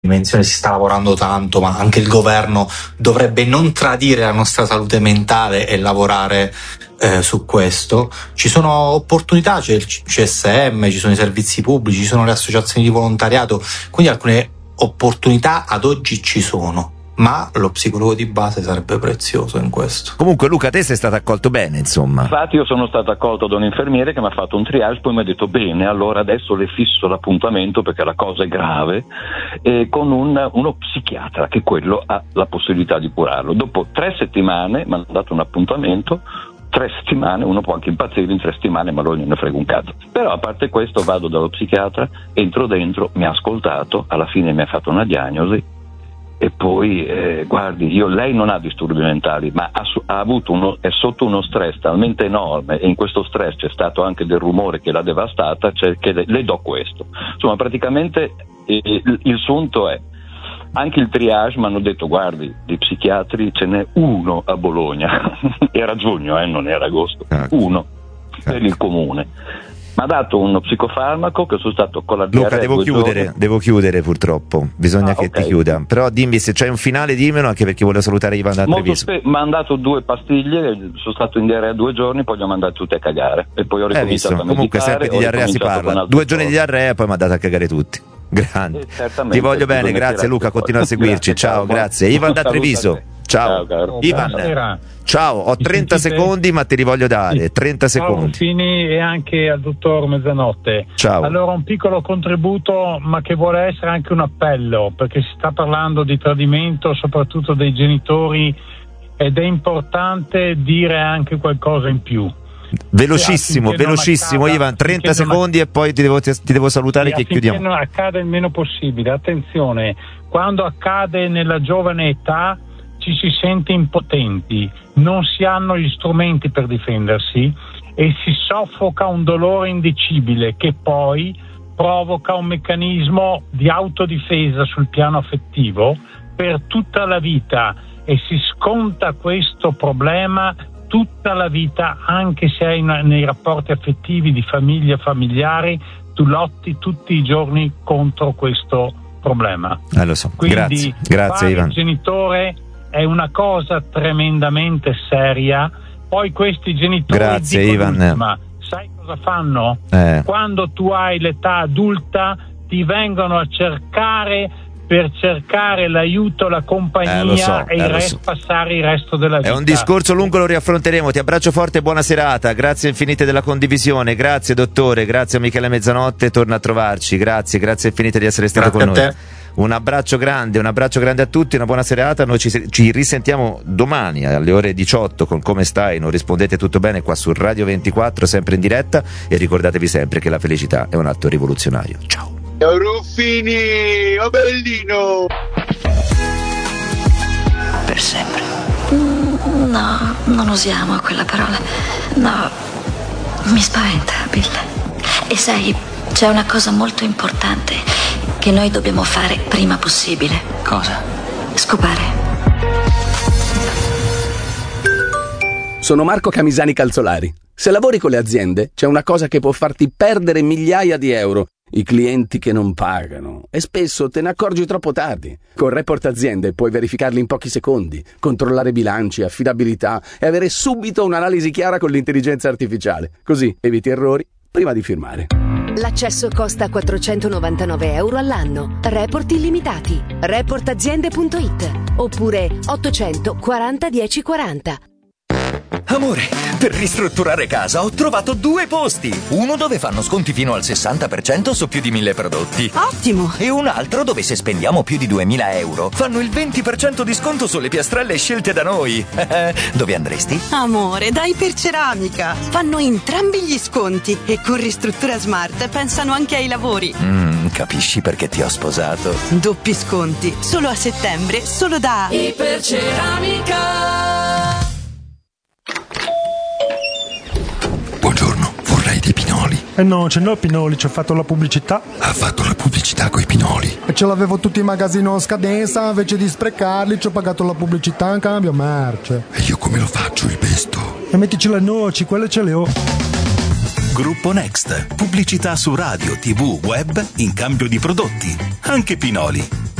dimensione, si sta lavorando tanto, ma anche il governo dovrebbe non tradire la nostra salute mentale e lavorare su questo. Ci sono opportunità, c'è il CSM, ci sono i servizi pubblici, ci sono le associazioni di volontariato, quindi alcune opportunità ad oggi ci sono, ma lo psicologo di base sarebbe prezioso in questo. Comunque Luca, te sei stato accolto bene, insomma. Infatti io sono stato accolto da un infermiere che mi ha fatto un triage, poi mi ha detto bene, allora adesso le fisso l'appuntamento perché la cosa è grave, con uno psichiatra che quello ha la possibilità di curarlo. Dopo 3 settimane mi hanno dato un appuntamento. 3 settimane, uno può anche impazzire in 3 settimane, ma lui non ne frega un cazzo. Però a parte questo vado dallo psichiatra, entro dentro, mi ha ascoltato, alla fine mi ha fatto una diagnosi e poi guardi, lei non ha disturbi mentali, ma ha avuto è sotto uno stress talmente enorme, e in questo stress c'è stato anche del rumore che l'ha devastata, cioè che le do questo. Insomma, praticamente il sunto è anche il triage. Mi hanno detto guardi, di psichiatri ce n'è uno a Bologna era giugno, non era agosto, uno per il comune. Mi ha dato uno psicofarmaco che sono stato con la diarrea. Luca, devo chiudere purtroppo, bisogna che ti chiuda, però dimmi se c'è un finale, dimmelo, anche perché volevo salutare Ivan da Treviso. Mi hanno dato 2 pastiglie, sono stato in diarrea 2 giorni, poi li ho mandati tutti a cagare e poi ho ricominciato a meditare. Comunque sempre di diarrea si parla, 2 giorni di diarrea e poi mi ha dato a cagare tutti. Grande, ti voglio bene, grazie Luca, continua a seguirci, ciao, grazie. Ivan da Treviso, ciao Ivan, ciao, ho 30 secondi ma te li voglio dare, 30 secondi. Ciao Fini e anche al dottor Mezzanotte. Ciao. Allora un piccolo contributo, ma che vuole essere anche un appello, perché si sta parlando di tradimento soprattutto dei genitori ed è importante dire anche qualcosa in più. Velocissimo Ivan, 30 secondi e poi ti devo salutare che chiudiamo. Non accade il meno possibile. Attenzione, quando accade nella giovane età ci si sente impotenti, non si hanno gli strumenti per difendersi e si soffoca un dolore indicibile che poi provoca un meccanismo di autodifesa sul piano affettivo per tutta la vita, e si sconta questo problema tutta la vita, anche se hai nei rapporti affettivi di famiglia, familiari, tu lotti tutti i giorni contro questo problema. Lo so. Quindi grazie Ivan. Il genitore è una cosa tremendamente seria. Poi questi genitori, grazie Ivan, ma sai cosa fanno? Quando tu hai l'età adulta ti vengono a cercare per cercare l'aiuto, la compagnia passare il resto della vita. È un discorso lungo, lo riaffronteremo. Ti abbraccio forte e buona serata, grazie infinite della condivisione, grazie dottore, grazie a Michele Mezzanotte, torna a trovarci, grazie infinite di essere stato con noi. Un abbraccio grande a tutti, una buona serata. Noi ci risentiamo domani alle ore 18 con Come stai? Non rispondete tutto bene qua su Radio 24, sempre in diretta, e ricordatevi sempre che la felicità è un atto rivoluzionario. Ciao Ruffini, oh bellino! Per sempre. No, non usiamo quella parola. No, mi spaventa, Bill. E sai, c'è una cosa molto importante che noi dobbiamo fare prima possibile. Cosa? Scopare. Sono Marco Camisani Calzolari. Se lavori con le aziende, c'è una cosa che può farti perdere migliaia di euro: i clienti che non pagano, e spesso te ne accorgi troppo tardi. Con Report Aziende puoi verificarli in pochi secondi, controllare bilanci, affidabilità e avere subito un'analisi chiara con l'intelligenza artificiale. Così eviti errori prima di firmare. L'accesso costa 499 euro all'anno. Report illimitati. Reportaziende.it oppure 840 1040. Amore, per ristrutturare casa ho trovato 2 posti. Uno dove fanno sconti fino al 60% su più di 1000 prodotti. Ottimo! E un altro dove se spendiamo più di 2000 euro fanno il 20% di sconto sulle piastrelle scelte da noi. Dove andresti? Amore, da Iperceramica. Fanno entrambi gli sconti e con Ristruttura Smart pensano anche ai lavori. Capisci perché ti ho sposato? Doppi sconti, solo a settembre, solo da Iperceramica. Buongiorno, vorrei dei pinoli. No, ce n'ho pinoli, ci ho fatto la pubblicità. Ha fatto la pubblicità coi pinoli. E ce l'avevo tutti in magazzino a scadenza, invece di sprecarli ci ho pagato la pubblicità in cambio merce. E io come lo faccio il pesto? E mettici le noci, quelle ce le ho. Gruppo Next, pubblicità su radio, tv, web in cambio di prodotti, anche pinoli.